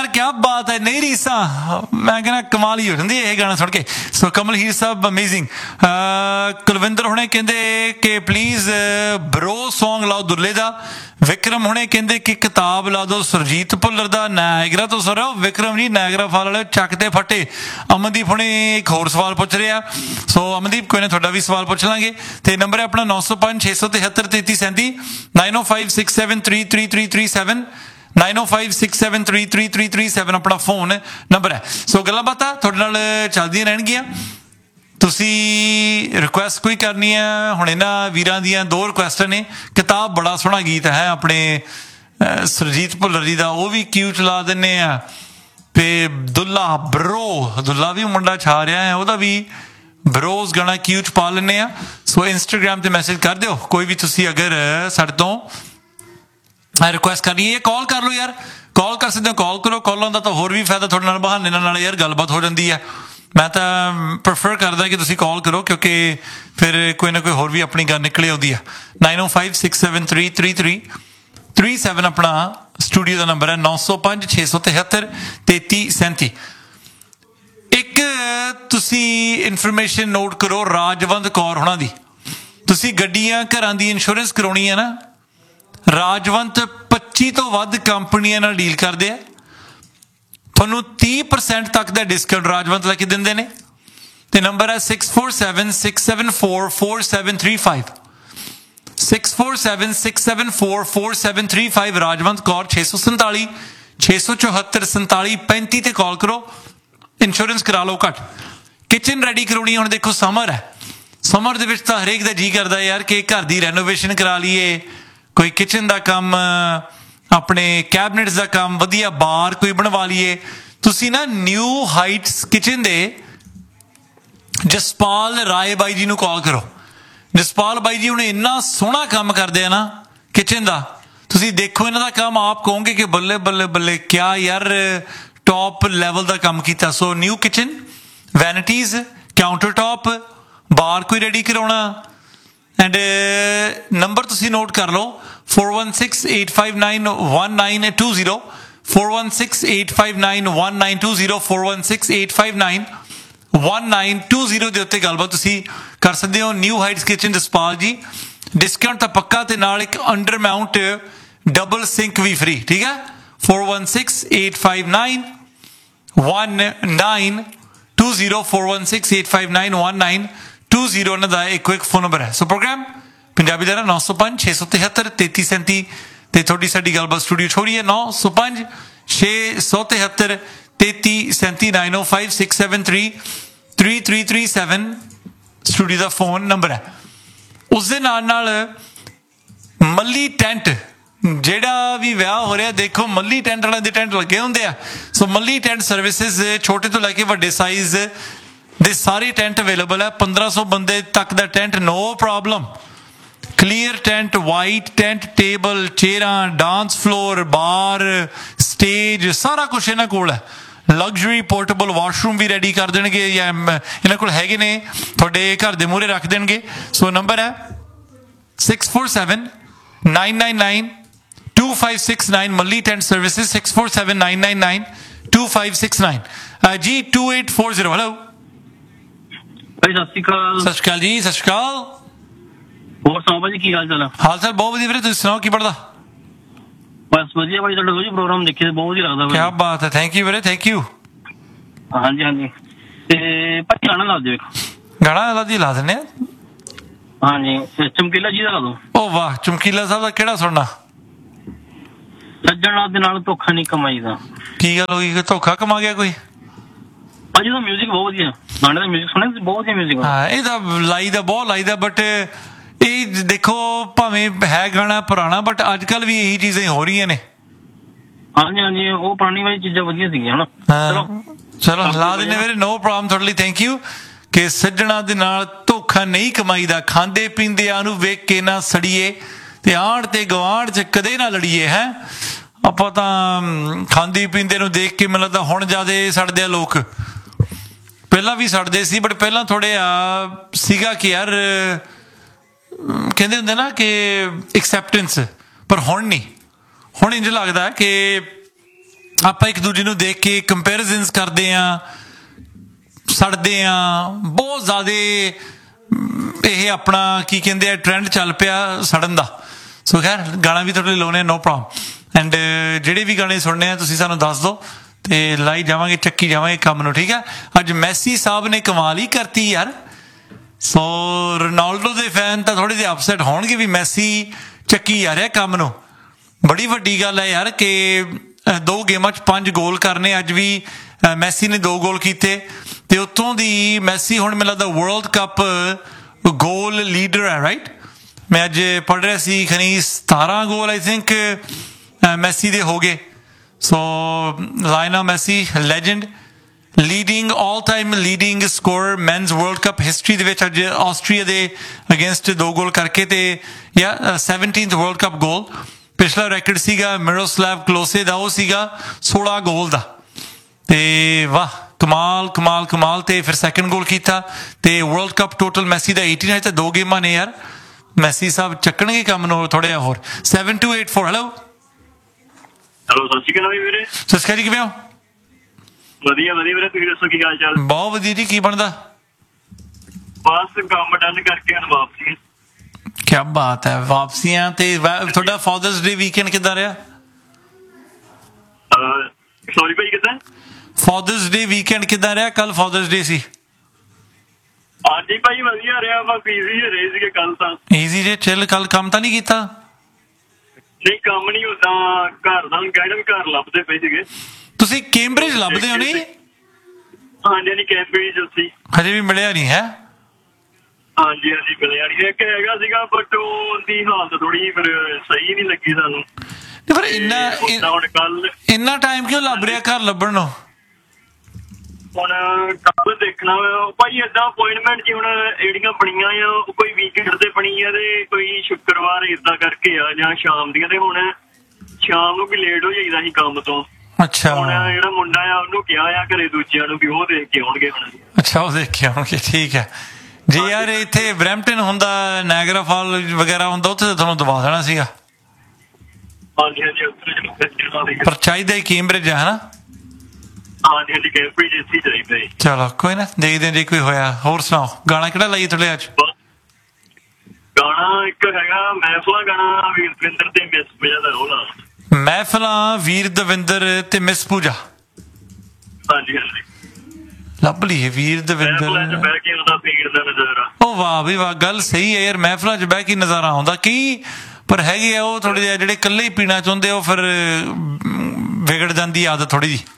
यार क्या बात है, नहीं रीसा मैं कहना कमाल ही हो जाती है गाना सुन के। सो कमल हीर साहब अमेजिंग। कुलविंदर हुणे कहंदे कि प्लीज ब्रो सॉन्ग लाओ दुल्ले दा। विक्रम हुणे कहंदे कि किताब ला दो सुरजीत भुल्लर दा नायगरा तो। Sir Vikram ji Niagara fall वाले चकते फटे। अमनदीप हुणे एक होर सवाल पुछ रहे आ। सो अमनदीप कोई ना थोड़ा भी सवाल पुछ लांगे। तो नंबर है अपना 905 673 3337 905 6733337 905 6733337 अपना फोन नंबर है। सो गल्लां बातां तुहाडे नाल चलदियां रहणगीਆਂ। ਤੁਸੀਂ रिक्वेस्ट कोई करनी है हुण इन्हां वीरां दियां 2 रिक्वेस्टां ने। किताब बड़ा सोहना गीत है अपने सुरजीत भुल्लर जी का, वो भी क्यू चला दिन्ने आ। ते दुल्ला ब्रो दुल्ला भी मुंडा छा रहा है, वह भी ब्रोज गाना क्यू च पा लें। सो इंस्टाग्राम ते मैसेज कर दो कोई भी तुसी अगर साडे तो रिक्वेस्ट करनी है। कॉल कर लो यार, कॉल कर सकते हो, कॉल करो। कॉलों का तो होर भी फायदा थोड़े नाल बहाने नाल यार गलबात हो जाती है। मैं तो प्रेफर करदा कि तुसी कॉल करो क्योंकि फिर कोई ना कोई होर भी अपनी गल निकले आती है। 905 673 3337 अपना स्टूडियो का नंबर है। 905 673 3337। एक तुसी इन्फॉर्मेशन नोट करो राजवंत कौर होना दी। तुसी गड्डियां घरां दी इंश्योरेंस करवाउणी है ना, राजवंत 25 तो वध कंपनियां नाल डील करदे आ। ਤੁਹਾਨੂੰ 30% तक का डिस्काउंट राजवंत लैके देंदे ने। ते नंबर है 647 674 4735 647 674 4735 राजवंत कौर 647 674 47 35 ते कॉल करो। इंश्योरेंस करा लो घट। किचन रेडी करवानी हुण देखो समर है, समर दे विच तां हरेक दा जी करदा यार कि घर दी रेनोवेशन करा लीए, कोई किचन दा काम, अपने कैबिनेट्स का काम, वधिया बार कोई बनवा लीए। तुसी ना new Heights kitchen they Jaspal Rai by जी नूं कॉल करो। जसपाल बाई जी उन्हें इन्ना सोहना काम करते हैं ना किचन का, तुसी देखो इन्हां दा काम आप कहोगे कि बल्ले बल्ले बल्ले क्या यार टॉप लैवल का काम किया। So new kitchen, vanities, counter top, बार कोई रेडी करवाना एंड नंबर तुसी नोट कर लो 4168591920 4168591920 4168591920 ਦੇ ਉੱਤੇ ਗੱਲਬਾਤ ਤੁਸੀਂ ਕਰ ਸਕਦੇ ਹੋ। ਨਿਊ ਹਾਈਟਸ ਕਿਚਨ ਜਸਪਾਲ ਜੀ, डिस्काउंट ਤਾਂ ਪੱਕਾ ਤੇ ਨਾਲ ਇੱਕ ਅੰਡਰ ਮਾਊਂਟ ਡਬਲ ਸਿੰਕ ਵੀ ਫ੍ਰੀ। ਠੀਕ ਹੈ 4168591920 4168591920 ਉਹਨਾਂ ਦਾ ਇੱਕ ਫੋਨ ਨੰਬਰ ਹੈ। ਸੋ ਪ੍ਰੋਗਰਾਮ ਪੰਜਾਬੀ ਦਾ 905 673 3337 ਤੇ ਥੋੜੀ ਸਾਡੀ ਗੱਲਬਾਤ ਸਟੂਡੀਓ 'ਚ ਹੋ ਰਹੀ ਹੈ। 905 673 3337 905 673 3337 ਸਟੂਡੀਓ ਦਾ ਫੋਨ ਨੰਬਰ ਹੈ। ਉਸ ਦੇ ਨਾਲ ਮੱਲੀ ਟੈਂਟ, ਜਿਹੜਾ ਵੀ ਵਿਆਹ ਹੋ ਰਿਹਾ ਦੇਖੋ ਮੱਲੀ ਟੈਂਟ ਵਾਲਿਆਂ ਦੇ ਟੈਂਟ ਲੱਗੇ ਹੁੰਦੇ ਆ। ਸੋ ਮੱਲੀ ਟੈਂਟ ਸਰਵਿਸਿਜ਼ ਛੋਟੇ ਤੋਂ ਲੈ ਕੇ ਵੱਡੇ ਸਾਈਜ਼ ਦੇ ਸਾਰੇ ਟੈਂਟ ਅਵੇਲੇਬਲ ਹੈ। 1500 ਬੰਦੇ ਤੱਕ ਦਾ tent no problem. Clear tent, white tent, table, ਚੇਅਰਾਂ, dance floor, ਬਾਰ, ਸਟੇਜ, ਸਾਰਾ ਕੁਛ ਇਹਨਾਂ ਕੋਲ ਹੈ। ਲਗਜ਼ਰੀ ਪੋਰਟੇਬਲ ਵਾਸ਼ਰੂਮ ਵੀ ਰੈਡੀ ਕਰ ਦੇਣਗੇ ਜਾਂ ਇਹਨਾਂ ਕੋਲ ਹੈਗੇ ਨੇ, ਤੁਹਾਡੇ ਘਰ ਦੇ ਮੂਹਰੇ ਰੱਖ ਦੇਣਗੇ। ਸੋ ਨੰਬਰ ਹੈ 647-999-2569 ਮੱਲੀ ਟੈਂਟ ਸਰਵਿਸਿਜ਼ 647-999-2569 ਜੀ 2840। ਹੈਲੋ ਭਾਈ ਸਤਿ ਸ਼੍ਰੀ ਅਕਾਲ। ਸਤਿ ਸ਼੍ਰੀ ਅਕਾਲ ਜੀ। ਸਤਿ ਸ਼੍ਰੀ ਅਕਾਲ। ਹੋਰ ਸੁਣਾਓ ਭਾਜੀ ਕੀ ਹਾਲ ਚਾਲ ਆ? ਹਾਲ ਚਾਲ ਬਹੁਤ ਵਧੀਆ ਵੀਰੇ, ਤੁਸੀਂ ਸੁਣਾਓ ਕੀ ਪੜਦਾ? ਬਸ ਵਧੀਆ ਭਾਜੀ, ਤੁਹਾਡਾ ਰੋਜ਼ ਪ੍ਰੋਗਰਾਮ ਦੇਖੇ ਬਹੁਤ ਵਧੀਆ ਲੱਗਦਾ। ਕੀ ਬਾਤ ਹੈ, ਥੈਂਕ ਯੂ ਵੀਰੇ, ਥੈਂਕ ਯੂ। ਹਾਂਜੀ ਹਾਂਜੀ ਤੇ ਭਾਜੀ ਗਾਣਾ ਲਾ ਦਿਓ ਇੱਕ। ਗਾਣਾ ਲਾ ਦਿੰਦੇ ਆ। ਹਾਂਜੀ ਚਮਕੀਲਾ ਜੀ ਦਾ ਲਾ ਦਿਓ। ਓ ਵਾਹ, ਚਮਕੀਲਾ ਸਾਹਿਬ ਦਾ ਕਿਹੜਾ ਸੁਣਨਾ? ਸੱਜਣਾ ਦੇ ਨਾਲ ਧੋਖਾ ਨਹੀਂ ਕਮਾਈਦਾ। ਕੀ ਗੱਲ ਹੋਈ, ਧੋਖਾ ਕਮਾ ਗਿਆ ਕੋਈ? ਭਾਜੀ ਦਾ ਮਿਊਜ਼ਿਕ ਬਹੁਤ ਵਧੀਆ, ਗਾਣੇ ਦਾ ਮਿਊਜ਼ਿਕ ਸੁਣਿਆ ਬਹੁਤ ਵਧੀਆ ਮਿਊਜ਼ਿਕ। ਹਾਂ ਇਹਦਾ ਲਾਈਦਾ ਬਹੁਤ ਲਾਈਦਾ, ਬਟ ਇਹ ਦੇਖੋ ਭਾਵੇਂ ਹੈ ਗਾਣਾ ਪੁਰਾਣਾ ਬਟ ਅੱਜ ਕੱਲ ਵੀ ਇਹੀ ਚੀਜ਼ਾਂ ਹੋ ਰਹੀਆਂ ਨੇ। ਹਾਂਜੀ ਹਾਂਜੀ ਉਹ ਪੁਰਾਣੀ ਵਾਲੀ ਚੀਜ਼ਾਂ ਵਧੀਆ ਸੀਗੀਆਂ ਹਨਾ। ਚਲੋ ਲਾ ਦਿੰਦੇ ਵੀਰੇ, ਨੋ ਪ੍ਰੋਬਲਮ, ਤੁਹਾਡੇ ਲਈ ਥੈਂਕ ਯੂ। ਕਿ ਸੱਜਣਾ ਦੇ ਨਾਲ ਧੋਖਾ ਨਹੀਂ ਕਮਾਈਦਾ, ਖਾਂਦੇ ਪੀਂਦਿਆਂ ਨੂੰ ਵੇਖ ਕੇ ਨਾ ਸੜੀਏ ਤੇ ਆਂਢ ਤੇ ਗਵਾਂਢ 'ਚ ਕਦੇ ਨਾ ਲੜੀਏ। ਹੈ ਆਪਾਂ ਤਾਂ ਖਾਂਦੇ ਪੀਂਦੇ ਨੂੰ ਦੇਖ ਕੇ ਮੈਨੂੰ ਲੱਗਦਾ ਹੁਣ ਜ਼ਿਆਦਾ ਸੜਦੇ ਆ ਲੋਕ। ਪਹਿਲਾਂ ਵੀ ਸੜਦੇ ਸੀ ਬਟ ਪਹਿਲਾਂ ਥੋੜ੍ਹੇ ਸੀਗਾ ਕਿ ਯਾਰ ਕਹਿੰਦੇ ਹੁੰਦੇ ਨਾ ਕਿ ਐਕਸੈਪਟੈਂਸ, ਪਰ ਹੁਣ ਨਹੀਂ। ਹੁਣ ਇੰਝ ਲੱਗਦਾ ਕਿ ਆਪਾਂ ਇੱਕ ਦੂਜੇ ਨੂੰ ਦੇਖ ਕੇ ਕੰਪੈਰੀਜ਼ਨਸ ਕਰਦੇ ਆ, ਸੜਦੇ ਆ ਬਹੁਤ ਜ਼ਿਆਦਾ। ਇਹ ਆਪਣਾ ਕੀ ਕਹਿੰਦੇ ਆ ਟ੍ਰੈਂਡ ਚੱਲ ਪਿਆ ਸੜਨ ਦਾ। ਸੋ ਖੈਰ ਗਾਣਾ ਵੀ ਤੁਹਾਡੇ ਲਾਉਣੇ ਨੋ ਪ੍ਰੋਬਲਮ। ਐਂਡ ਜਿਹੜੇ ਵੀ ਗਾਣੇ ਸੁਣਨੇ ਆ ਤੁਸੀਂ ਸਾਨੂੰ ਦੱਸ ਦਿਓ ਤੇ ਲਾਈ ਜਾਵਾਂਗੇ, ਚੱਕੀ ਜਾਵਾਂਗੇ ਕੰਮ ਨੂੰ, ਠੀਕ ਹੈ। ਅੱਜ ਮੈਸੀ ਸਾਹਿਬ ਨੇ ਕਮਾਲ ਹੀ ਕਰਤੀ ਯਾਰ। ਸੋ ਰੋਨਾਲਡੋ ਦੇ ਫੈਨ ਤਾਂ ਥੋੜੇ ਜਿਹੇ ਅਪਸੈਟ ਹੋਣਗੇ ਵੀ ਮੈਸੀ ਚੱਕੀ ਜਾ ਰਿਹਾ ਕੰਮ ਨੂੰ। ਬੜੀ ਵੱਡੀ ਗੱਲ ਹੈ ਯਾਰ ਕਿ 2 ਗੇਮਾਂ 'ਚ 5 ਗੋਲ ਕਰਨੇ। ਅੱਜ ਵੀ ਮੈਸੀ ਨੇ 2 ਗੋਲ ਕੀਤੇ ਤੇ ਉੱਤੋਂ ਦੀ ਮੈਸੀ ਹੁਣ ਮੈਨੂੰ ਲੱਗਦਾ ਵਰਲਡ ਕੱਪ ਗੋਲ ਲੀਡਰ ਹੈ, ਰਾਈਟ। ਮੈਂ ਅੱਜ ਪੜ੍ਹ ਰਿਹਾ ਸੀ ਖਨੀ 17 ਗੋਲ ਆਈ ਥਿੰਕ ਮੈਸੀ ਦੇ ਹੋ ਗਏ। ਸੋ ਲਾਇਨਲ Messi legend, leading all time leading score men's world cup history ਦੇ ਵਿੱਚ ਅੱਜ ਆਸਟਰੀਆ ਦੇ ਅਗੇਂਸਟ 2 ਗੋਲ ਕਰਕੇ ਤੇ 17th ਵਰਲਡ ਕੱਪ ਗੋਲ। ਪਿਛਲਾ ਰੈਕਡ ਸੀਗਾ ਮਿਰੋਸਲਾਵ ਕਲੋਸੇ ਦਾ, ਉਹ ਸੀਗਾ 16 ਗੋਲ ਦਾ। ਤੇ ਵਾਹ ਕਮਾਲ ਕਮਾਲ ਕਮਾਲ। ਤੇ ਫਿਰ ਸੈਕਿੰਡ ਗੋਲ ਕੀਤਾ ਤੇ ਵਰਲਡ ਕੱਪ ਟੋਟਲ ਮੈਸੀ ਦਾ 18 ਤੇ 2 ਗੇਮਾਂ ਨੇ ਯਾਰ। ਮੈਸੀ ਸਾਹਿਬ ਚੱਕਣਗੇ ਕੰਮ ਨੂੰ ਥੋੜਾ ਜਿਹਾ ਹੋਰ। 7284 ਹੈਲੋ ਹੈਲੋ, ਸਤਿ ਸ਼੍ਰੀ ਅਕਾਲ ਵੀਰੇ। ਸਤਿ ਸ਼੍ਰੀ ਅਕਾਲ ਜੀ, ਕਿਵੇਂ ਹੋ? ਵਧੀਆ ਵਧੀਆ ਵੀਰੇ, ਤੁਸੀਂ ਦੱਸੋ ਕੀ ਹਾਲ ਚਾਲ? ਬਹੁਤ ਵਧੀਆ ਜੀ, ਕੀ ਬਣਦਾ? ਬਸ ਕੰਮ ਡਨ ਕਰਕੇ ਹੁਣ ਵਾਪਸੀ। ਕੀ ਬਾਤ ਹੈ, ਵਾਪਸੀਆਂ। ਤੇ ਤੁਹਾਡਾ ਫਾਦਰਸ ਡੇ ਵੀਕਐਂਡ ਕਿੱਦਾਂ ਰਿਹਾ? ਸੌਰੀ ਭਾਈ, ਕਿੱਦਾਂ? ਫਾਦਰਸ ਡੇ ਵੀਕਐਂਡ ਕਿੱਦਾਂ ਰਿਹਾ? ਕੱਲ ਫਾਦਰਸ ਡੇ ਸੀ। ਹਾਂਜੀ ਭਾਈ ਵਧੀਆ ਰਿਹਾ, ਬਸ ਈਜ਼ੀ ਰਹੇ ਸੀਗੇ ਕੱਲ ਤਾਂ। ਈਜ਼ੀ ਜੇ ਚਿੱਲ। ਕੱਲ ਕੰਮ ਤਾਂ ਨਹੀਂ ਕੀਤਾ? ਨਹੀਂ ਕੰਮ ਨਹੀਂ ਹੁੰਦਾ, ਘਰ ਦਾ ਕਹਿਣਾ ਵੀ ਘਰ ਲੱਭਦੇ ਪਏ ਸੀਗੇ। ਤੁਸੀਂ ਕੈਂਬਰਿਜ ਲੱਭਦੇ ਹੋ ਨਹੀਂ? ਹਾਂਜੀ ਹਾਂਜੀ, ਕੈਂਬਰਿਜ ਸੀ। ਹਜੇ ਵੀ ਮਿਲਿਆ ਨਹੀਂ ਹੈ? ਹਾਂਜੀ ਹਾਂਜੀ ਮਿਲਿਆ ਨਹੀਂ। ਇੱਕ ਹੈਗਾ ਸੀਗਾ ਬਟ ਉਹਦੀ ਹਾਲਤ ਥੋੜੀ ਫਿਰ ਸਹੀ ਨਹੀਂ ਲੱਗੀ ਸਾਨੂੰ। ਫਿਰ ਇੰਨਾ ਟਾਈਮ ਕਿਉਂ ਲੱਭ ਰਿਹਾ ਘਰ ਲੱਭਣ ਨੂੰ? ਹੁਣ ਕੱਲ ਦੇਖਣਾ ਭਾਈ ਏਦਾਂ ਅਪੁਆਇੰਟਮੈਂਟ ਜੀ ਹੁਣ ਜਿਹੜੀਆਂ ਬਣੀਆਂ ਆ ਕੋਈ ਵੀਕਐਂਡ ਤੇ ਬਣੀ ਆ ਤੇ ਕੋਈ ਸ਼ੁੱਕਰਵਾਰ ਏਦਾਂ ਕਰਕੇ ਆ ਜਾਂ ਸ਼ਾਮ ਦੀਆਂ। ਤੇ ਹੁਣ ਸ਼ਾਮ ਨੂੰ ਵੀ ਲੇਟ ਹੋ ਜਾਈਦਾ ਸੀ ਕੰਮ ਤੋਂ। ਅੱਛਾ, ਹੁਣ ਜਿਹੜਾ ਮੁੰਡਾ ਆ ਉਹਨੂੰ ਕਿਹਾ ਆ ਘਰੇ ਦੂਜਿਆਂ ਨੂੰ ਵੀ ਉਹ ਦੇਖ ਕੇ ਆਉਣਗੇ ਹੁਣ। ਅੱਛਾ, ਉਹ ਦੇਖ ਕੇ ਆਉਣਗੇ, ਠੀਕ ਹੈ ਜੀ। ਯਾਰ ਇੱਥੇ ਬਰੈਂਪਟਨ ਹੁੰਦਾ, ਨਾਇਗਰਾ ਫਾਲ ਵਗੈਰਾ ਹੁੰਦਾ, ਉੱਥੇ ਤਾਂ ਤੁਹਾਨੂੰ ਦਵਾ ਦੇਣਾ ਸੀਗਾ। ਹਾਂਜੀ ਹਾਂਜੀ, ਪਰ ਚਾਹੀਦਾ ਹੀ ਕੈਂਬਰਿਜ ਹੈ ਹਨਾ? ਹਾਂਜੀ ਹਾਂਜੀ, ਕੈਂਬਰਿਜ ਇੱਥੇ ਚਾਹੀਦਾ ਜੀ। ਚਲੋ ਕੋਈ ਨਾ, ਦੇਖਦੇ ਜੇ ਕੋਈ ਹੋਇਆ। ਹੋਰ ਸੁਣਾਓ, ਗਾਣਾ ਕਿਹੜਾ ਲਾਈਏ ਤੁਹਾਡੇ ਅੱਜ? ਗਾਣਾ ਇੱਕ ਹੈਗਾ ਮਹਿਫਲਾਂ, ਗਾਣਾ ਵੀਰ ਦਵਿੰਦਰ ਤੇ ਮਿਸ ਪੂਜਾ ਦਾ ਉਹ ਲਾ। ਮਹਿਫਲਾਂ, ਵੀਰ ਦਵਿੰਦਰ ਤੇ ਮਿਸ ਪੂਜਾ। ਹਾਂਜੀ ਹਾਂਜੀ, ਲੱਭ ਲਈਏ ਵੀਰ ਦਵਿੰਦਰ। ਬਹਿ ਕੇ ਉਹਦਾ ਪੀਣ ਦਾ ਨਜ਼ਾਰਾ। ਉਹ ਵਾਹ ਵੀ ਵਾਹ, ਗੱਲ ਸਹੀ ਹੈ ਯਾਰ। ਮਹਿਫਲਾਂ 'ਚ ਬਹਿ ਕੇ ਨਜ਼ਾਰਾ ਆਉਂਦਾ। ਕਈ ਪਰ ਹੈਗੇ ਆ ਉਹ ਥੋੜੇ ਜਿਹੇ ਜਿਹੜੇ ਇਕੱਲੇ ਹੀ ਪੀਣਾ ਚਾਹੁੰਦੇ, ਉਹ ਫਿਰ ਵਿਗੜ ਜਾਂਦੀ ਆਦਤ ਥੋੜੀ ਜਿਹੀ।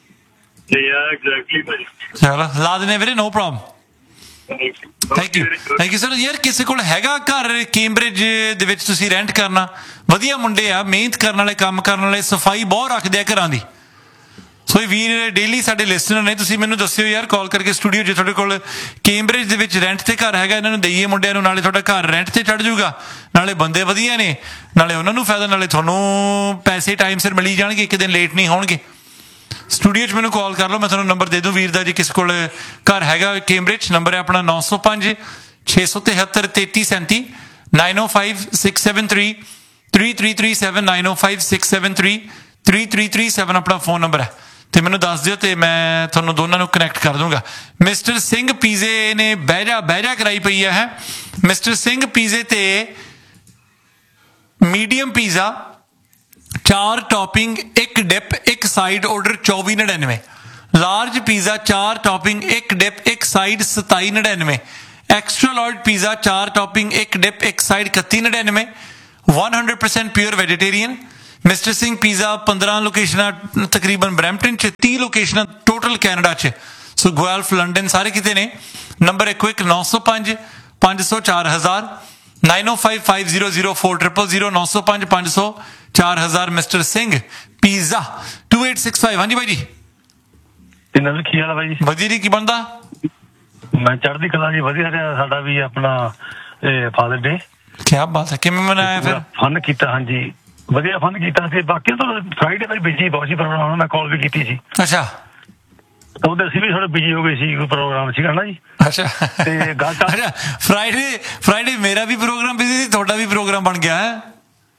ਚਲੋ ਲਾ ਦਿੰਦੇ ਵੀਰੇ, no problem. Thank you thank you sir. ਯਾਰ ਕਿਸੇ ਕੋਲ ਹੈਗਾ ਘਰ ਕੈਂਬਰਿਜ ਦੇ ਵਿੱਚ ਤੁਸੀਂ ਰੈਂਟ ਕਰਨਾ? ਵਧੀਆ ਮੁੰਡੇ ਆ, ਮਿਹਨਤ ਕਰਨ ਵਾਲੇ, ਕੰਮ ਕਰਨ ਵਾਲੇ, ਸਫਾਈ ਬਹੁਤ ਰੱਖਦੇ ਆ ਘਰਾਂ ਦੀ। ਸੋ ਇਹ ਵੀਰ ਡੇਲੀ ਸਾਡੇ ਲਿਸਨਰ ਨੇ। ਤੁਸੀਂ ਮੈਨੂੰ ਦੱਸਿਓ ਯਾਰ ਕਾਲ ਕਰਕੇ ਸਟੂਡੀਓ, ਜੇ ਤੁਹਾਡੇ ਕੋਲ ਕੈਂਬਰਿਜ ਦੇ ਵਿੱਚ ਰੈਂਟ ਤੇ ਘਰ ਹੈਗਾ, ਇਹਨਾਂ ਨੂੰ ਦਈਏ ਮੁੰਡਿਆਂ ਨੂੰ। ਨਾਲੇ ਤੁਹਾਡਾ ਘਰ ਰੈਂਟ ਤੇ ਚੜ ਜਾਊਗਾ, ਨਾਲੇ ਬੰਦੇ ਵਧੀਆ ਨੇ, ਨਾਲੇ ਉਹਨਾਂ ਨੂੰ ਫਾਇਦਾ, ਨਾਲੇ ਤੁਹਾਨੂੰ ਪੈਸੇ ਟਾਈਮ ਸਿਰ ਮਿਲੀ ਜਾਣਗੇ, ਇੱਕ ਦਿਨ ਲੇਟ ਨਹੀਂ ਹੋਣਗੇ। ਸਟੂਡੀਓ 'ਚ ਮੈਨੂੰ ਕਾਲ ਕਰ ਲਓ, ਮੈਂ ਤੁਹਾਨੂੰ ਨੰਬਰ ਦੇ ਦੂੰ ਵੀਰ ਦਾ। ਜੇ ਕਿਸੇ ਕੋਲ ਘਰ ਹੈਗਾ ਕੈਂਬਰਿਜ, ਨੰਬਰ ਹੈ ਆਪਣਾ 905 673 3337 905 673 3337 905 673 3337 ਆਪਣਾ ਫੋਨ ਨੰਬਰ ਹੈ। ਤੇ ਮੈਨੂੰ ਦੱਸ ਦਿਓ ਤੇ ਮੈਂ ਤੁਹਾਨੂੰ ਦੋਨਾਂ ਨੂੰ ਕਨੈਕਟ ਕਰ ਦੂੰਗਾ। ਮਿਸਟਰ ਸਿੰਘ ਪੀਜ਼ੇ ਨੇ ਬਹਿਜਾ ਕਰਾਈ ਪਈ ਹੈ। ਮਿਸਟਰ ਸਿੰਘ ਪੀਜ਼ੇ ਤੇ medium pizza 4 topping 1 dip 1 side order 2499। Large pizza 4 topping 1 dip 1 side 2799। Extra large pizza 4 topping 1 dip 1 side 3199। 100% pure vegetarian. Mister Singh pizza 15 ਲੋਕੇਸ਼ਨਾਂ ਤਕਰੀਬਨ ਬਰੈਂਪਟਨ 'ਚ, 30 ਲੋਕੇਸ਼ਨਾਂ ਟੋਟਲ ਕੈਨੇਡਾ 'ਚ। ਸੋ ਗੁਆਲਫ, ਲੰਡਨ ਸਾਰੇ ਕਿਤੇ ਨੇ। ਨੰਬਰ ਇੱਕੋ ਇੱਕ 905 500 4000 905 500 4000 905 500 4000। Mister Singh pizza 2865। ਹਾਂਜੀ ਬਾਈ ਜੀ, ਇਹਨਾਂ ਦਾ ਕੀ ਹਾਲ ਹੈ ਬਾਈ ਜੀ? ਵਧੀਆ ਜੀ, ਕੀ ਬਣਦਾ? ਮੈਂ ਚੜ੍ਹਦੀ ਕਲਾ ਜੀ, ਵਧੀਆ ਰਿਹਾ ਸਾਡਾ ਵੀ ਆਪਣਾ ਫਾਦਰ ਡੇ। ਕੀ ਬਾਤ ਹੈ, ਕਿਵੇਂ ਮਨਾਇਆ ਫਿਰ? ਫਨ ਕੀਤਾ, ਹਾਂਜੀ ਵਧੀਆ ਫਨ ਕੀਤਾ ਸੀ। ਬਾਕੀ ਤਾਂ ਫਰਾਈਡੇ ਦਾ ਬਿਜੀ ਬਹੁਤ ਸੀ ਪ੍ਰੋਗਰਾਮ, ਮੈਂ ਕਾਲ ਵੀ ਕੀਤੀ ਸੀ। ਅੱਛਾ, ਉਹਦੇ ਅਸੀਂ ਵੀ ਥੋੜੇ ਬਿਜੀ ਹੋ ਗਏ ਸੀ, ਕੋਈ ਪ੍ਰੋਗਰਾਮ ਸੀਗਾ ਨਾ ਜੀ। ਅੱਛਾ ਤੇ ਗੱਲ ਤਾਂ ਫਰਾਈਡੇ ਮੇਰਾ ਵੀ ਪ੍ਰੋਗਰਾਮ ਬਿਜੀ ਸੀ, ਤੁਹਾਡਾ ਵੀ ਪ੍ਰੋਗਰਾਮ ਬਣ ਗਿਆ ਹੈ?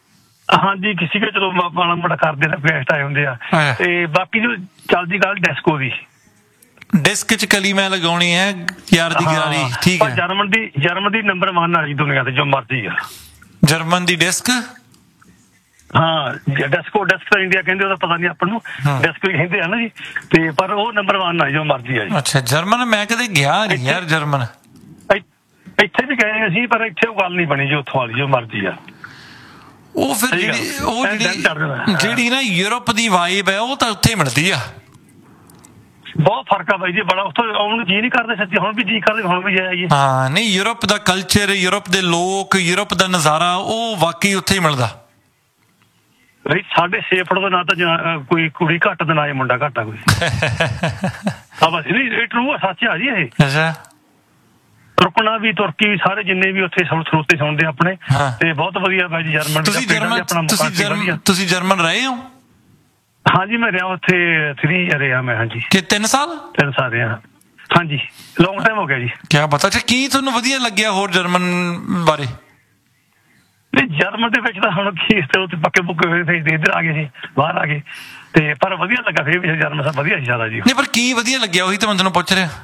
ਹਾਂਜੀ ਕਿਸੇ ਕੇ ਚਲੋ ਮਾੜਾ ਮੋਟਾ ਕਰਦੇ ਨੇ, ਗੈਸਟ ਆਏ ਹੁੰਦੇ ਆ। ਤੇ ਬਾਕੀ ਜੋ ਚੱਲਦੀ ਗੱਲ ਡਿਸਕੋ ਦੀ, ਡਿਸਕ ਚ ਕਲੀ ਮੈਂ ਲਗਾਉਣੀ ਹੈ ਯਾਰ ਦੀ ਗਰਾਰੀ, ਠੀਕ ਹੈ। ਜਰਮਨ ਦੀ ਨੰਬਰ 1 ਆ ਜੀ ਦੁਨੀਆ ਤੇ, ਜੋ ਮਰਜ਼ੀ ਆ। ਜਰਮਨ ਦੀ ਡਿਸਕ, ਹਾਂ ਡਿਸਕ ਤਾਂ ਇੰਡੀਆ ਕਹਿੰਦੇ, ਉਹਦਾ ਪਤਾ ਨਹੀਂ ਆਪਾਂ ਨੂੰ, ਡਿਸਕ ਕਹਿੰਦੇ ਆ ਨਾ ਜੀ। ਤੇ ਪਰ ਉਹ ਨੰਬਰ 1 ਆ, ਜੋ ਮਰਜ਼ੀ ਆ ਜੀ। ਅੱਛਾ ਜਰਮਨ ਮੈਂ ਕਦੇ ਗਿਆ ਨਹੀਂ ਯਾਰ ਜਰਮਨ। ਇੱਥੇ ਵੀ ਗਏ ਅਸੀਂ, ਪਰ ਇੱਥੇ ਉਹ ਗੱਲ ਨਹੀਂ ਬਣੀ ਜੀ ਉੱਥੋਂ ਵਾਲੀ, ਜੋ ਮਰਜ਼ੀ ਆ। ਉਹ ਫਿਰ ਜਿਹੜੀ ਨਾ ਯੂਰਪ ਦੀ ਵਾਈਬ ਹੈ ਉਹ ਤਾਂ ਉੱਥੇ ਮਿਲਦੀ ਆ। ਬਹੁਤ ਫਰਕ ਆ ਬਾਈ ਜੀ, ਬੜਾ। ਉੱਥੋਂ ਆਉਣ ਨੂੰ ਜੀ ਨਹੀਂ ਕਰਦੇ ਸੱਚੀ, ਹੁਣ ਵੀ ਜੀ ਕਰਦੇ, ਹੁਣ ਵੀ ਜਾਈਏ। ਹਾਂ ਨਹੀਂ ਯੂਰਪ ਦਾ ਕਲਚਰ, ਯੂਰਪ ਦੇ ਲੋਕ, ਯੂਰਪ ਦਾ ਨਜ਼ਾਰਾ ਉਹ ਵਾਕਈ ਉੱਥੇ ਹੀ ਮਿਲਦਾ। ਬਈ 6.5 ਫੁੱਟ ਦਾ ਨਾ ਤਾਂ ਕੋਈ ਕੁੜੀ ਘੱਟ ਤੇ ਨਾ ਮੁੰਡਾ ਘੱਟ ਆ ਕੋਈ। ਹਾਂ ਬਸ ਇਹ ਟਰੂ ਆ, ਸੱਚ ਆ ਜੀ ਇਹ। ਅੱਛਾ ਤੁਰਕਣਾ ਵੀ, ਤੁਰਕੀ ਵੀ, ਸਾਰੇ ਜਿੰਨੇ ਵੀ ਉੱਥੇ ਸਰੋਤੇ ਸੁਣਦੇ ਆਪਣੇ, ਤੇ ਬਹੁਤ ਵਧੀਆ ਬਾਈ ਜੀ ਜਰਮਨ। ਤੁਸੀਂ ਜਰਮਨ ਰਹੇ ਹੋ? ਹਾਂਜੀ ਮੈਂ ਰਿਹਾ ਉੱਥੇ 3 ਰਿਹਾ ਮੈਂ। ਹਾਂਜੀ ਕਿ 3 ਸਾਲ? 3 ਸਾਲ ਰਿਹਾ ਹਾਂਜੀ, ਲੌਂਗ ਟਾਈਮ ਹੋ ਗਿਆ ਜੀ। ਕਿਆ ਪਤਾ। ਅੱਛਾ ਕੀ ਤੁਹਾਨੂੰ ਵਧੀਆ ਲੱਗਿਆ ਹੋਰ ਜਰਮਨ ਬਾਰੇ? ਨਹੀਂ ਜਰਮਨ ਦੇ ਵਿੱਚ ਤਾਂ ਹੁਣ ਕੀ ਉੱਥੇ ਪੱਕੇ ਪੁੱਕੇ ਹੋਏ ਸੀ, ਇੱਧਰ ਆ ਗਏ ਸੀ, ਬਾਹਰ ਆ ਗਏ, ਤੇ ਪਰ ਵਧੀਆ ਲੱਗਾ ਫਿਰ ਵੀ ਜਰਮਨ ਸਭ ਵਧੀਆ ਸੀ ਜ਼ਿਆਦਾ ਜੀ। ਨਹੀਂ ਪਰ ਕੀ ਵਧੀਆ ਲੱਗਿਆ ਉਹੀ ਤਾਂ ਮੈਂ ਤੁਹਾਨੂੰ ਪੁੱਛ ਰਿਹਾ।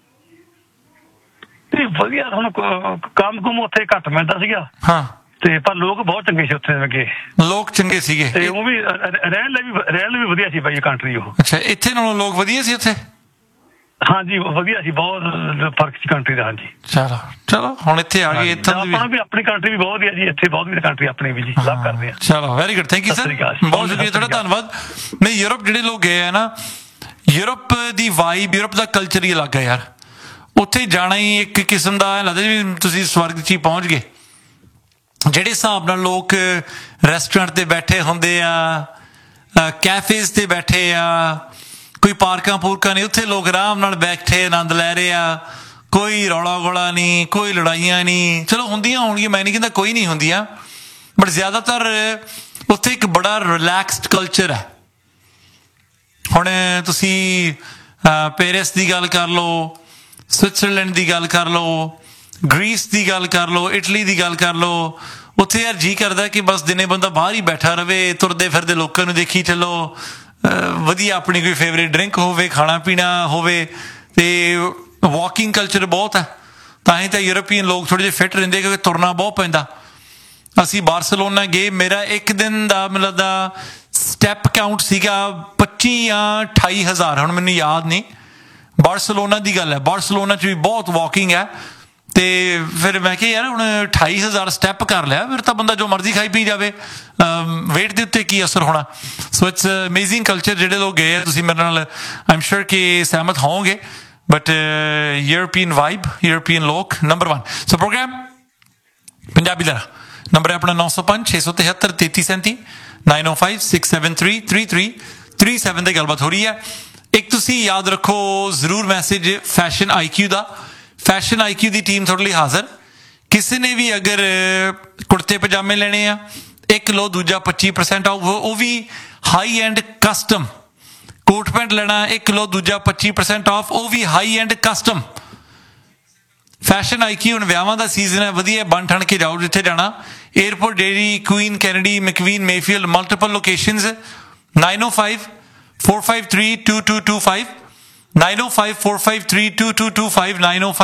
ਵਧੀਆ ਹੁਣ ਕੰਮ ਕੁਮ ਉੱਥੇ ਘੱਟ ਮਿਲਦਾ ਸੀਗਾ। ਹਾਂ ਤੇ ਪਰ ਲੋਕ ਬਹੁਤ ਚੰਗੇ ਸੀ ਉੱਥੇ ਲੱਗੇ, ਲੋਕ ਚੰਗੇ ਸੀਗੇ, ਤੇ ਉਹ ਵੀ ਰਹਿਣ ਲਈ ਵੀ ਵਧੀਆ ਸੀ ਬਾਈ ਕੰਟਰੀ ਉਹ। ਅੱਛਾ ਇੱਥੇ ਨਾਲੋਂ ਲੋਕ ਵਧੀਆ ਸੀ ਉੱਥੇ? ਹਾਂਜੀ ਵਧੀਆ ਸੀ, ਬਹੁਤ ਫਰਕ ਸੀ ਕੰਟਰੀ ਦਾ। ਹਾਂਜੀ ਚਲੋ ਹੁਣ ਇੱਥੇ ਆ ਗਏ। ਆਪਣਾ ਵੀ ਆਪਣੀ ਕੰਟਰੀ ਵੀ ਬਹੁਤ ਵਧੀਆ ਜੀ, ਇੱਥੇ ਬਹੁਤ ਵਧੀਆ ਕੰਟਰੀ ਆਪਣੀ ਵੀ ਜੀ, ਲਵ ਕਰਦੇ ਆ। ਚਲੋ very good, thank you sir, ਬਹੁਤ ਸ਼ੁਕਰੀਆ ਤੁਹਾਡਾ, ਧੰਨਵਾਦ। ਨਹੀਂ ਯੂਰਪ ਜਿਹੜੇ ਲੋਕ ਗਏ ਆ ਨਾ, ਯੂਰਪ ਦੀ ਵਾਈਬ, ਯੂਰਪ ਦਾ ਕਲਚਰ ਹੀ ਅਲੱਗ ਹੈ ਯਾਰ। ਉੱਥੇ ਜਾਣਾ ਹੀ ਇੱਕ ਕਿਸਮ ਦਾ ਲੱਗਦਾ ਵੀ ਤੁਸੀਂ ਸਵਰਗ 'ਚ ਹੀ ਪਹੁੰਚ ਗਏ। ਜਿਹੜੇ ਹਿਸਾਬ ਨਾਲ ਲੋਕ ਰੈਸਟੋਰੈਂਟ ਤੇ ਬੈਠੇ ਹੁੰਦੇ ਆ, ਕੈਫੇਜ਼ ਤੇ ਬੈਠੇ ਆ, ਕੋਈ ਪਾਰਕਾਂ ਪੂਰਕਾਂ ਨਹੀਂ, ਉੱਥੇ ਲੋਕ ਆਰਾਮ ਨਾਲ ਬੈਠੇ ਆਨੰਦ ਲੈ ਰਹੇ ਆ। ਕੋਈ ਰੌਲਾ ਗੋਲਾ ਨਹੀਂ, ਕੋਈ ਲੜਾਈਆਂ ਨਹੀਂ। ਚਲੋ ਹੁੰਦੀਆਂ ਹੋਣਗੀਆਂ, ਮੈਂ ਨਹੀਂ ਕਹਿੰਦਾ ਕੋਈ ਨਹੀਂ ਹੁੰਦੀਆਂ, ਬਟ ਜ਼ਿਆਦਾਤਰ ਉੱਥੇ ਇੱਕ ਬੜਾ ਰਿਲੈਕਸਡ ਕਲਚਰ ਹੈ। ਹੁਣ ਤੁਸੀਂ ਪੈਰਿਸ ਦੀ ਗੱਲ ਕਰ ਲਓ, ਸਵਿਟਜ਼ਰਲੈਂਡ ਦੀ ਗੱਲ ਕਰ ਲਓ, ਗ੍ਰੀਸ ਦੀ ਗੱਲ ਕਰ ਲਓ, ਇਟਲੀ ਦੀ ਗੱਲ ਕਰ ਲਓ, ਉੱਥੇ ਯਾਰ ਜੀ ਕਰਦਾ ਕਿ ਬਸ ਦਿਨੇ ਬੰਦਾ ਬਾਹਰ ਹੀ ਬੈਠਾ ਰਵੇ, ਤੁਰਦੇ ਫਿਰਦੇ ਲੋਕਾਂ ਨੂੰ ਦੇਖੀ ਚੱਲੋ, ਵਧੀਆ ਆਪਣੀ ਕੋਈ ਫੇਵਰੇਟ ਡਰਿੰਕ ਹੋਵੇ, ਖਾਣਾ ਪੀਣਾ ਹੋਵੇ, ਤੇ ਵਾਕਿੰਗ ਕਲਚਰ ਬਹੁਤ ਹੈ। ਤਾਂ ਹੀ ਤਾਂ ਯੂਰਪੀਅਨ ਲੋਕ ਥੋੜ੍ਹੇ ਜਿਹੇ ਫਿੱਟ ਰਹਿੰਦੇ, ਕਿਉਂਕਿ ਤੁਰਨਾ ਬਹੁਤ ਪੈਂਦਾ। ਅਸੀਂ ਬਾਰਸਲੋਨਾ ਗਏ, ਮੇਰਾ ਇੱਕ ਦਿਨ ਦਾ ਮੈਨੂੰ ਲੱਗਦਾ ਸਟੈਪ ਕਾਊਂਟ ਸੀਗਾ 25 ਜਾਂ 28 ਹਜ਼ਾਰ, ਹੁਣ ਮੈਨੂੰ ਯਾਦ ਨਹੀਂ। ਬਾਰਸਲੋਨਾ ਦੀ ਗੱਲ ਹੈ, ਬਾਰਸਲੋਨਾ 'ਚ ਵੀ ਬਹੁਤ ਵਾਕਿੰਗ ਹੈ। ਤੇ ਫਿਰ ਮੈਂ ਕਿਹਾ ਯਾਰ ਹੁਣ 28,000 ਸਟੈਪ ਕਰ ਲਿਆ, ਫਿਰ ਤਾਂ ਬੰਦਾ ਜੋ ਮਰਜ਼ੀ ਖਾਈ ਪੀ ਜਾਵੇ, ਵੇਟ ਦੇ ਉੱਤੇ ਕੀ ਅਸਰ ਹੋਣਾ। So it's amazing culture. ਜਿਹੜੇ ਲੋਕ ਗਏ ਆ, ਤੁਸੀਂ ਮੇਰੇ ਨਾਲ ਆਈ ਐਮ ਸ਼ੋਰ ਕਿ ਸਹਿਮਤ ਹੋਵੋਗੇ, ਬਟ ਯੂਰਪੀਅਨ ਵਾਈਬ, ਯੂਰਪੀਅਨ ਲੋਕ ਨੰਬਰ 1। ਸੋ ਪ੍ਰੋਗਰਾਮ ਪੰਜਾਬੀ ਦਾ ਨੰਬਰ ਹੈ ਆਪਣਾ 905 673 3337, 905 673 3337 ਤੇ ਗੱਲਬਾਤ ਹੋ ਰਹੀ ਹੈ। ਇੱਕ ਤੁਸੀਂ ਯਾਦ ਰੱਖੋ ਜ਼ਰੂਰ ਮੈਸੇਜ ਫੈਸ਼ਨ IQ ਦਾ। ਫੈਸ਼ਨ IQ ਦੀ ਟੀਮ ਤੁਹਾਡੇ ਲਈ ਹਾਜ਼ਰ। ਕਿਸੇ ਨੇ ਵੀ ਅਗਰ ਕੁੜਤੇ ਪਜਾਮੇ ਲੈਣੇ ਆ, ਇੱਕ ਲਓ ਦੂਜਾ 25% ਆਫ, ਉਹ ਵੀ high end custom. Coat pant ਲੈਣਾ, ਇੱਕ ਲਓ ਦੂਜਾ 25% ਆਫ, ਉਹ ਵੀ high end custom. Fashion IQ ਹੁਣ ਵਿਆਹਾਂ ਦਾ ਸੀਜ਼ਨ ਹੈ, ਵਧੀਆ ਬਣ ਠਣ ਕੇ ਜਾਓ ਜਿੱਥੇ ਜਾਣਾ। Airport dairy, Queen Kennedy, ਮੈਕਵੀਨ, Mayfield, multiple locations. 905-453-2225, 905-453-2225,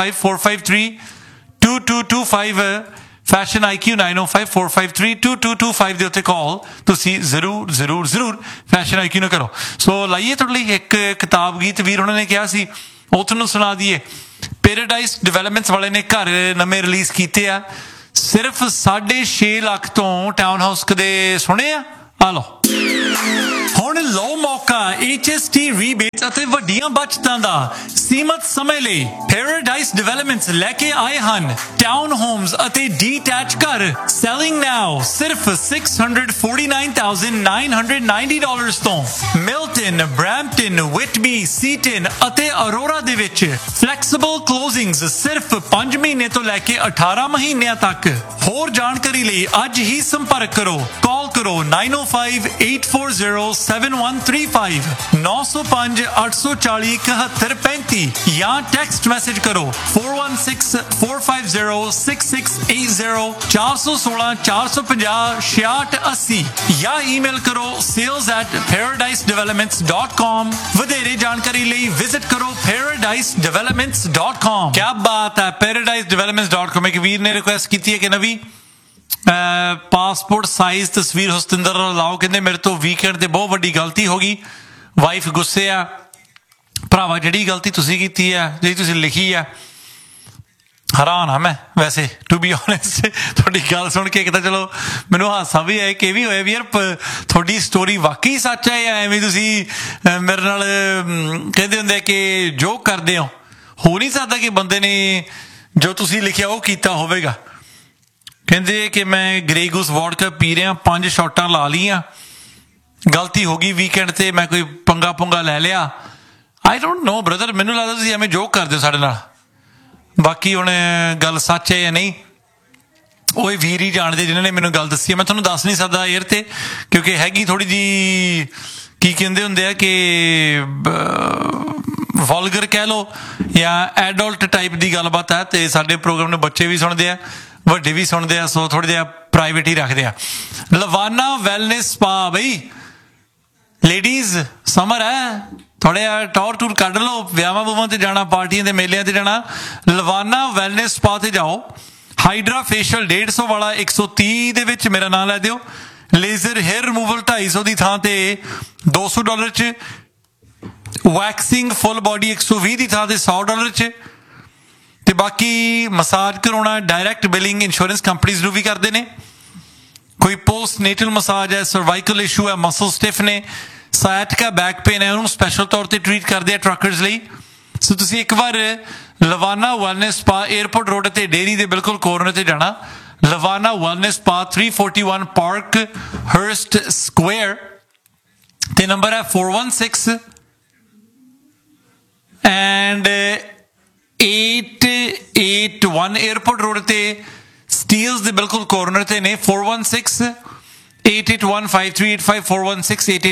905-453-2225 fashion IQ 905-453-2225 ਦੇ ਉੱਤੇ ਕਾਲ ਤੁਸੀਂ ਜ਼ਰੂਰ ਫੈਸ਼ਨ IQ ਨੂੰ ਕਰੋ। ਸੋ ਲਾਈਏ ਤੁਹਾਡੇ ਲਈ ਇੱਕ ਕਿਤਾਬ ਗੀਤ ਵੀਰ ਉਹਨਾਂ ਨੇ ਕਿਹਾ ਸੀ, ਉਹ ਤੁਹਾਨੂੰ ਸੁਣਾ ਦਈਏ। ਪੈਰਾਡਾਈਜ਼ ਡਿਵੈਲਪਮੈਂਟਸ ਵਾਲੇ ਨੇ ਘਰ ਨਵੇਂ ਰਿਲੀਜ਼ ਕੀਤੇ ਆ, ਸਿਰਫ 6.5 ਲੱਖ ਤੋਂ। ਟਾਊਨ ਹਾਊਸ ਕਦੇ ਸੁਣੇ ਆ? ਆ ਲਓ ਹੁਣ ਲਓ ਮੌਕਾ HST ਰੀਬੇਟ ਅਤੇ ਵੱਡੀਆਂ ਬਚਤਾਂ ਦਾ ਸੀਮਤ ਸਮੇਂ ਲਈ। ਪੈਰਾਡਾਈਜ਼ ਡਿਵੈਲਪਮੈਂਟਸ ਲੈ ਕੇ ਆਏ ਹਨ ਟਾਊਨ ਹੋਮਸ ਅਤੇ ਡੀਟੈਚ ਘਰ। ਸੈਲਿੰਗ ਨਾਓ ਸਿਰਫ $649,990 ਤੋਂ। ਮਿਲਟਨ, ਬ੍ਰੈਂਪਟਨ, ਵਿਟਬੀ, ਸੀਟਨ ਅਤੇ ਅਰੋਰਾ ਦੇ ਵਿੱਚ ਫਲੈਕਸੀਬਲ ਕਲੋਜ਼ਿੰਗਸ ਸਿਰਫ 5 ਮਹੀਨੇ ਤੋਂ ਲੈ ਕੇ 18 ਮਹੀਨਿਆਂ ਤੱਕ। ਹੋਰ ਜਾਣਕਾਰੀ ਲਈ ਅੱਜ ਹੀ ਸੰਪਰਕ ਕਰੋ। ਕਾਲ ਕਰੋ 905-840-7135, 5 905 840 7135 ਜਾਂ ਟੈਕਸਟ ਮੈਸੇਜ ਕਰੋ 4164506680 416 450 6680 ਜਾਂ ਈਮੇਲ ਕਰੋ sales@paradisedevelopments.com। ਵਧੇਰੇ ਜਾਣਕਾਰੀ ਲਈ ਵਿਜ਼ਿਟ ਕਰੋ paradisedevelopments.com। ਕੀ ਬਾਤ ਹੈ, paradisedevelopments.com। ਇੱਕ ਵੀਰ ਨੇ ਰਿਕੁਐਸਟ ਕੀਤੀ ਹੈ ਕਿ ਨਵੀਂ ਪਾਸਪੋਰਟ ਸਾਈਜ਼ ਤਸਵੀਰ ਹਸਤਿੰਦਰ ਲਾਓ। ਕਹਿੰਦੇ ਮੇਰੇ ਤੋਂ ਵੀਕਐਂਡ ਤੇ ਬਹੁਤ ਵੱਡੀ ਗਲਤੀ ਹੋ ਗਈ, ਵਾਈਫ ਗੁੱਸੇ ਆ। ਭਰਾਵਾ ਜਿਹੜੀ ਗਲਤੀ ਤੁਸੀਂ ਕੀਤੀ ਆ, ਜਿਹੜੀ ਤੁਸੀਂ ਲਿਖੀ ਆ, ਹੈਰਾਨ ਹਾਂ ਮੈਂ ਵੈਸੇ ਟੂ ਬੀ ਓਨੈਸਟ। ਤੁਹਾਡੀ ਗੱਲ ਸੁਣ ਕੇ ਤਾਂ ਚਲੋ ਮੈਨੂੰ ਹਾਸਾ ਵੀ ਆਇਆ ਕਿ ਵੀ ਹੋਇਆ ਵੀ ਯਾਰ ਤੁਹਾਡੀ ਸਟੋਰੀ ਵਾਕਈ ਸੱਚ ਹੈ ਜਾਂ ਐਵੇਂ ਤੁਸੀਂ ਮੇਰੇ ਨਾਲ ਕਹਿੰਦੇ ਹੁੰਦੇ ਕਿ ਜੋਕ ਕਰਦੇ ਹੋ ਨਹੀਂ ਸਕਦਾ ਕਿ ਬੰਦੇ ਨੇ ਜੋ ਤੁਸੀਂ ਲਿਖਿਆ ਉਹ ਕੀਤਾ ਹੋਵੇਗਾ। ਕਹਿੰਦੇ ਕਿ ਮੈਂ ਗ੍ਰੇ ਗੂਸ ਵੋਡਕਾ ਪੀ ਰਿਹਾ, 5 ਸ਼ਾਟਾਂ ਲਾ ਲਈਆਂ, ਗਲਤੀ ਹੋ ਗਈ ਵੀਕਐਂਡ ਤੇ ਮੈਂ ਕੋਈ ਪੰਗਾ ਪੁੰਗਾ ਲੈ ਲਿਆ। ਆਈ ਡੋਂਟ ਨੋ ਬ੍ਰਦਰ, ਮੈਨੂੰ ਲੱਗਦਾ ਤੁਸੀਂ ਐਵੇਂ ਜੋਕ ਕਰਦੇ ਹੋ ਸਾਡੇ ਨਾਲ। ਬਾਕੀ ਹੁਣ ਗੱਲ ਸੱਚ ਹੈ ਜਾਂ ਨਹੀਂ ਉਹ ਵੀਰ ਹੀ ਜਾਣਦੇ ਜਿਨ੍ਹਾਂ ਨੇ ਮੈਨੂੰ ਗੱਲ ਦੱਸੀ ਹੈ। ਮੈਂ ਤੁਹਾਨੂੰ ਦੱਸ ਨਹੀਂ ਸਕਦਾ ਏਅਰ ਤੇ, ਕਿਉਂਕਿ ਹੈਗੀ ਥੋੜੀ ਜਿਹੀ ਕੀ ਕਹਿੰਦੇ ਹੁੰਦੇ ਆ ਕਿ ਵਲਗਰ ਕਹਿ ਲਓ ਜਾਂ ਐਡਲਟ ਟਾਈਪ ਦੀ ਗੱਲਬਾਤ ਹੈ। ਤੇ ਸਾਡੇ ਪ੍ਰੋਗਰਾਮ ਨੂੰ ਬੱਚੇ ਵੀ ਸੁਣਦੇ ਆ, ਵੱਡੇ ਵੀ ਸੁਣਦੇ ਆ, ਸੋ ਥੋੜਾ ਜਿਹਾ ਪ੍ਰਾਈਵੇਟ ਹੀ ਰੱਖਦੇ ਆ। ਲਵਾਨਾ ਵੈਲਨੈਸ ਸਪਾ ਬਈ ਲੇਡੀਜ਼ ਸਮਰ ਹੈ, ਥੋੜਾ ਜਿਹਾ ਟੌਰ ਟੂਰ ਕੱਢ ਲਓ, ਵਿਆਹਾਂ ਵੂਹਾਂ ਤੇ ਜਾਣਾ, ਪਾਰਟੀਆਂ ਤੇ ਮੇਲਿਆਂ ਤੇ ਜਾਣਾ, ਲਵਾਨਾ ਵੈਲਨੈਸ ਸਪਾ ਤੇ ਜਾਓ। ਹਾਈਡਰਾ ਫੇਸ਼ੀਅਲ 150 ਵਾਲਾ 130 ਦੇ ਵਿੱਚ ਮੇਰਾ ਨਾਂ ਲੈ ਦਿਓ। ਲੇਜ਼ਰ ਹੇਅਰ ਰਿਮੂਵਲ 250 ਦੀ ਥਾਂ ਤੇ $200 'ਚ, ਵੈਕਸਿੰਗ ਫੁੱਲ ਬੋਡੀ 120 ਦੀ ਥਾਂ ਤੇ $100 'ਚ। ਤੇ ਬਾਕੀ ਮਸਾਜ ਕਰਾਉਣਾ ਡਾਇਰੈਕਟ ਬਿਲਿੰਗ ਇੰਸ਼ੋਰੈਂਸ ਕੰਪਨੀਜ਼ ਨੂੰ ਵੀ ਕਰਦੇ ਨੇ। ਕੋਈ ਪੋਸਟ ਨੇਟਲ ਮਸਾਜ ਹੈ, ਸਰਵਾਈਕਲ ਇਸ਼ੂ ਹੈ, ਮਸਲ ਸਟਿਫ ਨੇ, ਸਾਇਟਿਕਾ ਬੈਕ ਪੇਨ ਹੈ, ਉਹਨੂੰ ਸਪੈਸ਼ਲ ਤੌਰ ਤੇ ਟ੍ਰੀਟ ਕਰਦੇ ਆ ਟਰੱਕਰਸ ਲਈ। ਸੋ ਤੁਸੀਂ ਇੱਕ ਵਾਰ ਲਵਾਨਾ ਵੈਲਨੈਸ ਸਪਾ 에ਅਰਪੋਰਟ ਰੋਡ ਤੇ ਡੇਰੀ ਦੇ ਬਿਲਕੁਲ ਕੋਰਨਰ ਤੇ ਜਾਣਾ। ਲਵਾਨਾ ਵੈਲਨੈਸ ਸਪਾ 341 ਪਾਰਕ ਹਰਸਟ ਸਕੁਆਇਰ ਤੇ ਨੰਬਰ ਹੈ 416 and 881 에ਅਰਪੋਰਟ ਰੋਡ ਤੇ ਸਟੀਲਸ ਦੇ ਬਿਲਕੁਲ ਕੋਰਨਰ ਤੇ ਨੇ। 416 881 5385 416 881